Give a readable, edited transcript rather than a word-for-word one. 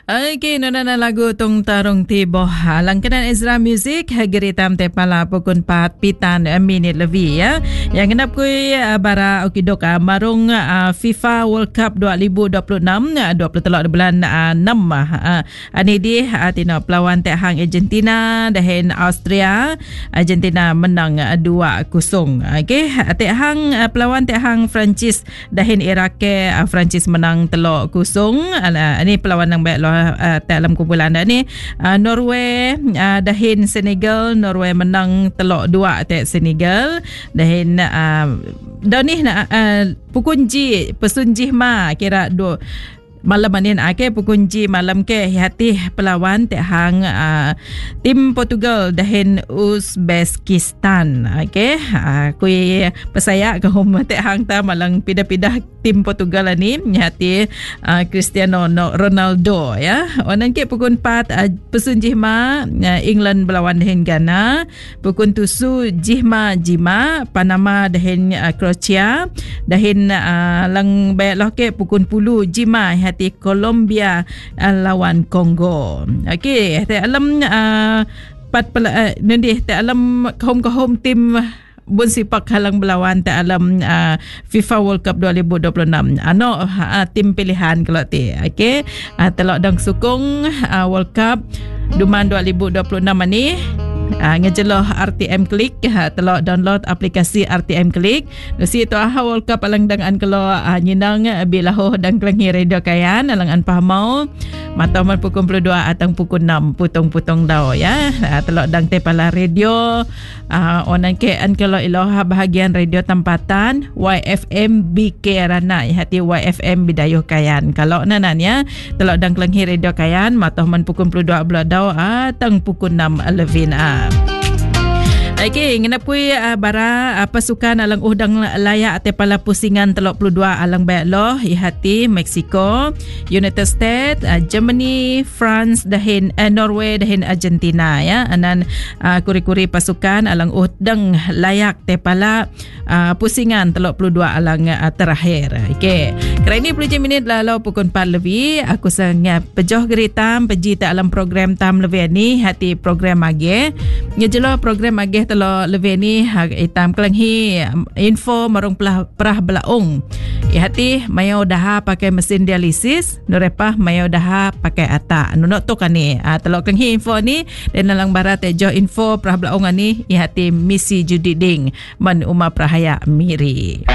Okay, nona na lagu tong tarong tibo. Langkanan Ezra Music, geritam te pala pukun 4 pitan minit lebih ya. Yang kenap kui bara okidok marung FIFA World Cup 2026 23 bulan 6. Ani di tina pelawan te hang Argentina dahin Austria. Argentina menang 2-0. Okay, te hang pelawan te hang Prancis dahin Iraq, Prancis menang 3-0. Ini pelawan yang baik loh dalam kumpulan ni. Norway dahin Senegal, Norway menang 3-2 te Senegal. Dahin ni pukunji pesunjih ma kira do malam manin pukunji malam ke hati pelawan te hang tim Portugal dahin Uzbekistan. Kui pesaya ke home te hang ta malang pindah-pindah tim Portugal ni hati Cristiano Ronaldo ya. Onan ke pukun 4 pesunjih ma England berlawan dahin Ghana. Pukun 7 jima Panama dahin Croatia. Dahin lang bayak loh ke pukun 10 jima hati Colombia lawan Kongo. Okey, te alam nanti te alam home tim bun sipak halang berlawan te alam FIFA World Cup 2026. Tim pilihan kalau te. Okey, telok dang sukung World Cup Duman 2026 ni. Ngejeloh RTM Klik, telok download aplikasi RTM Klik. Nusi itu World Cup alang dangan kalau nyinang bilaho dan kelangi radio kayan alang an pahamau mataman pukul 22 atang pukul 6 putong-putong daw ya. Telok dang te pala radio onan ke an kalau iloha bahagian radio tempatan YFM BK Rana hati YFM Bidayo Kayan. Kalau nanan ya telok dang kelangi radio kayan mataman pukul 22 daw atang pukul 6 Levin. Okay, ngenap kui bara pasukan alang udang layak te pala pusingan 32 alang bayak loh ihati Mexico, United States, Germany, France dahin Norway dahin Argentina ya. Anan kuri-kuri pasukan alang udang layak te pala pusingan 32 alang terakhir. Okay, kira ini 10 minit lalu pukul 4 lebih aku sangat pejoh geritam peji te alam program tam lebih ni hati program age. Ngejelo program age telo lebih ni hitam kelenghi info marung perah belaung. Ihati mayo daha pakai mesin dialisis, norepah mayo daha pakai ata. Nunok tu kan ni. Telo kelenghi info ni dan dalam barat jo info perah belaung ni ihati misi judi ding man uma prahaya miri.